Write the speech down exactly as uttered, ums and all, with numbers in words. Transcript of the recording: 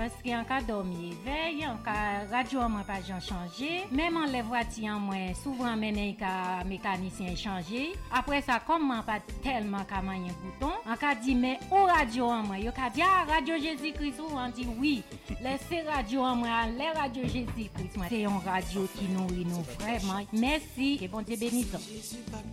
parce qu'en cas dormi veille, en cas radio moi pas changer, même en les voitures moi souvent mené ka mécanicien changer. Après ça comme moi pas tellement ka mayen bouton, en cas dit mais au radio moi, yo ka dit ah radio Jésus-Christ ou on dit oui, laissez radio moi, les radio Jésus-Christ moi. C'est une radio qui nourrit nous vraiment. Merci et bon Dieu bénisse.